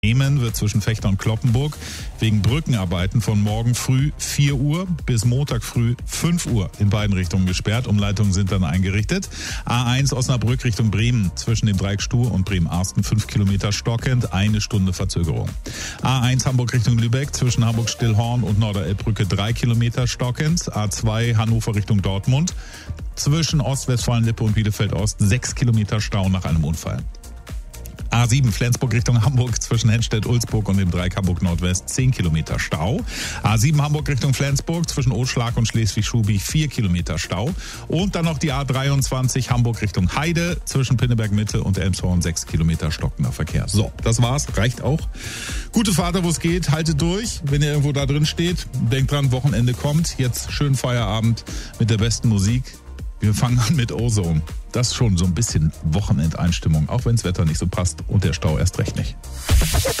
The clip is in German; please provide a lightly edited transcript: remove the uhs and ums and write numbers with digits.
Bremen wird zwischen Vechta und Cloppenburg wegen Brückenarbeiten von morgen früh 4 Uhr bis Montag früh 5 Uhr in beiden Richtungen gesperrt. Umleitungen sind dann eingerichtet. A1 Osnabrück Richtung Bremen zwischen dem Dreieck Stur und Bremen-Arsten 5 Kilometer stockend, 1 Stunde Verzögerung. A1 Hamburg Richtung Lübeck zwischen Hamburg-Stillhorn und Norderelbbrücke 3 Kilometer stockend. A2 Hannover Richtung Dortmund zwischen Ostwestfalen-Lippe und Bielefeld-Ost 6 Kilometer Stau nach einem Unfall. A7 Flensburg Richtung Hamburg zwischen Henstedt-Ulzburg und dem Dreieck Hamburg-Nordwest 10 Kilometer Stau. A7 Hamburg Richtung Flensburg zwischen Oschlag und Schleswig-Schubi 4 Kilometer Stau. Und dann noch die A23 Hamburg Richtung Heide zwischen Pinneberg-Mitte und Elmshorn 6 Kilometer stockender Verkehr. So, das war's, reicht auch. Gute Fahrt, wo es geht, haltet durch, wenn ihr irgendwo da drin steht. Denkt dran, Wochenende kommt. Jetzt schönen Feierabend mit der besten Musik. Wir fangen an mit Ozone. Das ist schon so ein bisschen Wochenendeinstimmung, auch wenn das Wetter nicht so passt und der Stau erst recht nicht.